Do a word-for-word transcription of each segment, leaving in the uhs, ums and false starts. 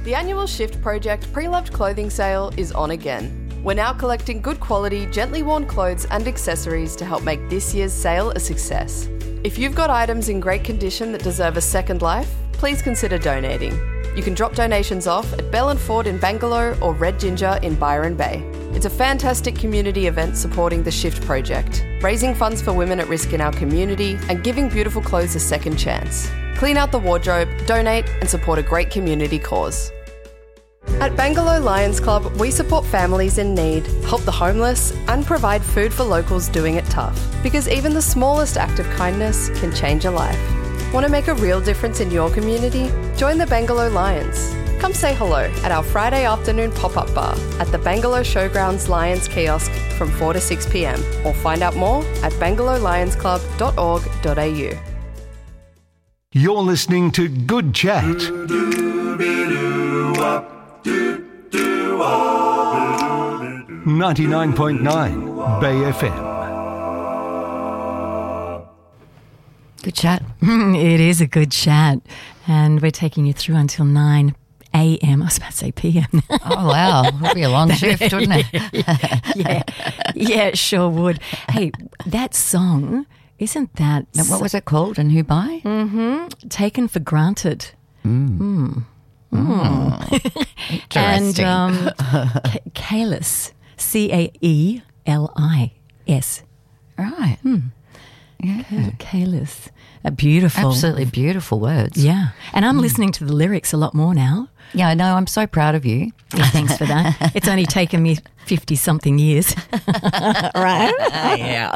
The annual Shift Project pre-loved clothing sale is on again. We're now collecting good quality, gently worn clothes and accessories to help make this year's sale a success. If you've got items in great condition that deserve a second life, please consider donating. You can drop donations off at Bell and Ford in Bangalore or Red Ginger in Byron Bay. It's a fantastic community event supporting the Shift Project, raising funds for women at risk in our community and giving beautiful clothes a second chance. Clean out the wardrobe, donate and support a great community cause. At Bangalore Lions Club, we support families in need, help the homeless and provide food for locals doing it tough. Because even the smallest act of kindness can change a life. Want to make a real difference in your community? Join the Bangalore Lions. Come say hello at our Friday afternoon pop-up bar at the Bangalore Showgrounds Lions kiosk from four to six p m or find out more at bangalore lions club dot org dot a u. You're listening to Good Chat. ninety-nine point nine Bay F M. Good chat. It is a good chat. And we're taking you through until nine a m. I was about to say p m. Oh, wow. It would be a long shift, wouldn't it? yeah. Yeah, it sure would. Hey, that song, isn't that... Now, what was it called and who by? Mm-hmm. Taken for Granted. Mm. Mm. Mm. Interesting. And um, Caelis, C A E L I S. Right. Hmm. Yeah. Caelis. A beautiful. Absolutely beautiful words. Yeah. And I'm Mm. listening to the lyrics a lot more now. Yeah, I know. I'm so proud of you. Yeah, thanks for that. It's only taken me fifty-something years. Right? Yeah.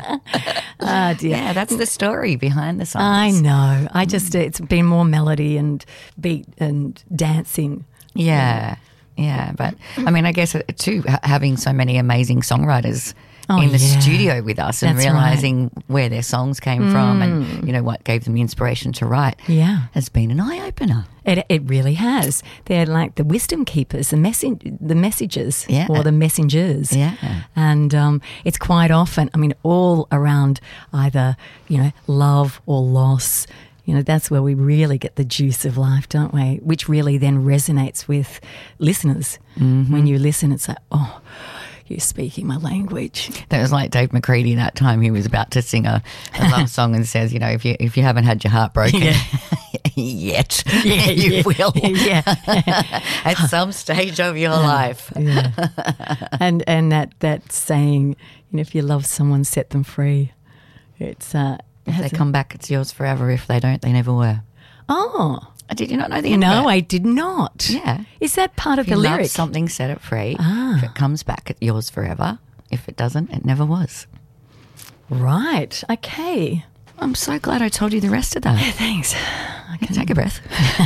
Oh, dear. Yeah, that's the story behind the songs. I know. I just, it's been more melody and beat and dancing. Yeah, yeah. But, I mean, I guess, uh, too, ha- having so many amazing songwriters Oh, in the yeah. studio with us and That's realising right. where their songs came from and, you know, what gave them the inspiration to write Yeah. has been an eye-opener. It, it really has. They're like the wisdom keepers, the, messi- the messages Yeah. or the messengers. Yeah. And um, it's quite often, I mean, all around either, you know, love or loss. You know, that's where we really get the juice of life, don't we? Which really then resonates with listeners. Mm-hmm. When you listen, it's like, oh, you're speaking my language. That was like Dave McCready that time he was about to sing a, a love song and says, you know, if you if you haven't had your heart broken Yeah. yet, Yeah, you yeah. will Yeah. at some stage of your life. Yeah. and and that, that saying, you know, if you love someone, set them free. It's uh, If they has a- come back, it's yours forever. If they don't, they never were. Oh. Did you not know the end No, of it? I did not. Yeah. Is that part of If you the love lyric? something, set it free. Ah. If it comes back, it's yours forever. If it doesn't, it never was. Right. Okay. I'm so glad I told you the rest of that. Thanks. I can take a breath.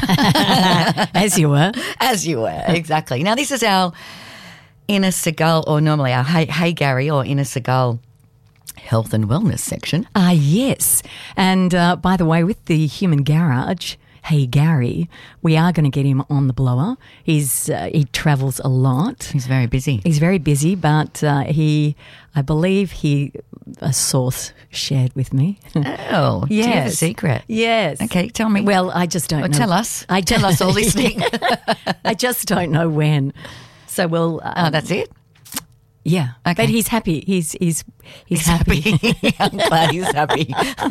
As you were. As you were, exactly. Now, this is our Inner Seagull, or normally our Hey, hey Gary, or Inner Seagull health and wellness section. Ah, yes. And uh, by the way, with the Human Garage, Hey Gary, we are going to get him on the blower. He's uh, he travels a lot. He's very busy. He's very busy, but uh, he, I believe he, a source shared with me. Oh, do you have a Yes. secret? Yes. Okay, tell me. Well, I just don't Well, know. tell us. I Tell us all listening. I just don't know when. So we'll. Um, Oh, that's it? Yeah. Okay. But he's happy. He's he's he's, He's happy. happy. I'm glad he's happy.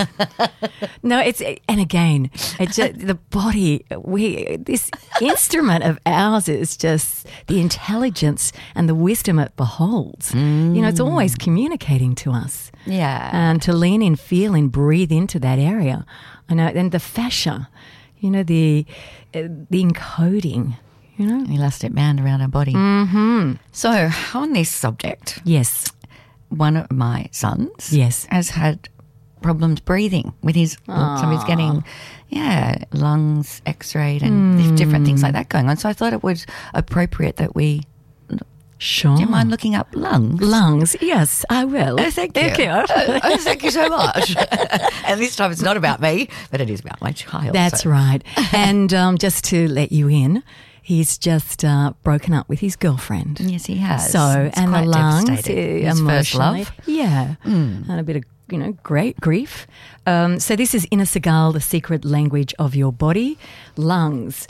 No, it's and again, it just, the body. We this instrument of ours is just the intelligence and the wisdom it beholds. You know, it's always communicating to us. Yeah. And to lean in, feel in, breathe into that area. I know, and the fascia. You know, the uh, the encoding. You know. Elastic band around our body. Mm-hmm. So, on this subject, Yes. one of my sons Yes. has had problems breathing with his, so he's getting, yeah, lungs x-rayed and Hmm. different things like that going on. So I thought it was appropriate that we, Sure. do you mind looking up lungs? Lungs? Yes, I will. Oh, thank you. Oh, oh, thank you so much. And this time it's not about me, but it is about my child. That's so. right. And um, just to let you in, he's just uh, broken up with his girlfriend. Yes, he has. So, It's and the quite lungs, devastating. uh, His first emotionally, love. yeah, Mm. and a bit of you know great grief. Um, so this is Inner Seagull, the secret language of your body, lungs.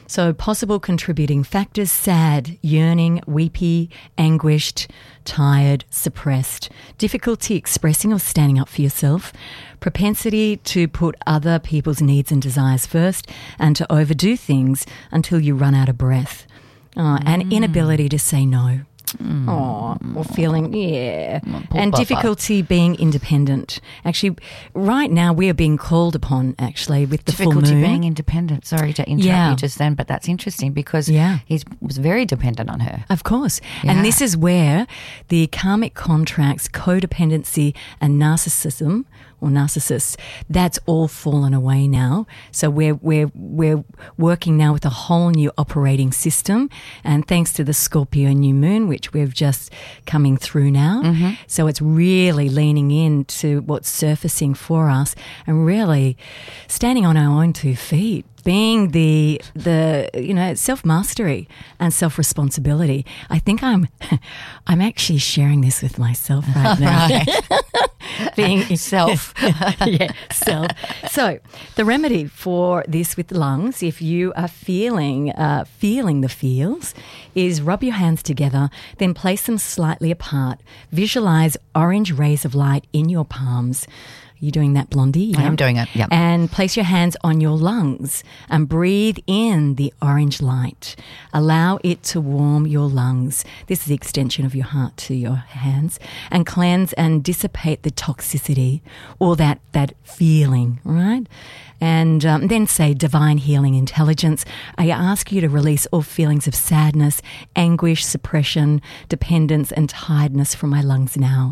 So possible contributing factors: sad, yearning, weepy, anguished, tired, suppressed, difficulty expressing or standing up for yourself, propensity to put other people's needs and desires first, and to overdo things until you run out of breath, uh, and mm. inability to say no. Mm. Oh, or feeling, yeah. Poor and Papa. difficulty being independent. Actually, right now we are being called upon, actually, with the full moon. Difficulty being independent. Sorry to interrupt Yeah. you just then, but that's interesting because Yeah. he was very dependent on her. Of course. Yeah. And this is where the karmic contracts, codependency and narcissism or narcissists, that's all fallen away now. So we're we're we're working now with a whole new operating system, and thanks to the Scorpio new moon, which we've just coming through now. Mm-hmm. So it's really leaning into what's surfacing for us and really standing on our own two feet. Being the the you know self mastery and self responsibility. I think I'm I'm actually sharing this with myself right now. Right. Being Self. yeah, self. So the remedy for this with the lungs, if you are feeling uh, feeling the feels, is rub your hands together, then place them slightly apart. Visualize orange rays of light in your palms. You're doing that, Blondie? I Yeah. am doing it, yep. And place your hands on your lungs and breathe in the orange light. Allow it to warm your lungs. This is the extension of your heart to your hands. And cleanse and dissipate the toxicity or that, that feeling, right? And um, then say, divine healing intelligence, I ask you to release all feelings of sadness, anguish, suppression, dependence, and tiredness from my lungs now.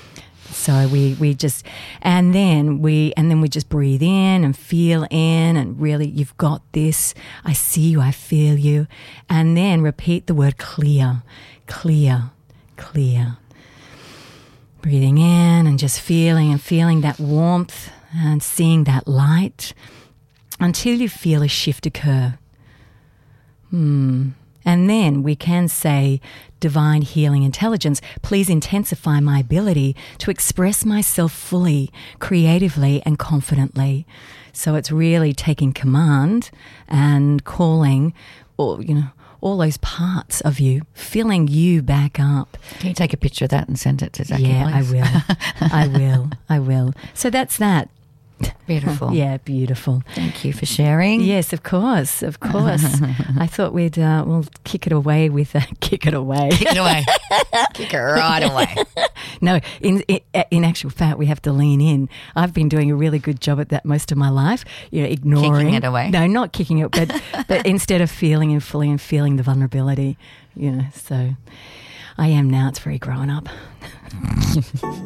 So we, we just, and then we, and then we just breathe in and feel in and really, you've got this. I see you, I feel you. And then repeat the word clear, clear, clear. Breathing in and just feeling and feeling that warmth and seeing that light until you feel a shift occur. Hmm. And then we can say, divine healing intelligence, please intensify my ability to express myself fully, creatively and confidently. So it's really taking command and calling, or, you know, all those parts of you, filling you back up. Can you take a picture of that and send it to Zachy, Yeah, please? I will. I will. I will. So that's that. Beautiful. Yeah, beautiful. Thank you for sharing. Yes, of course, of course. I thought we'd uh, we'll kick it away with uh, kick it away. Kick it away. Kick it right away. No, in, in in actual fact, we have to lean in. I've been doing a really good job at that most of my life. You know, ignoring Kicking it away. No, not kicking it, but but instead of feeling and fully and feeling the vulnerability. You know, so I am now. It's very grown up.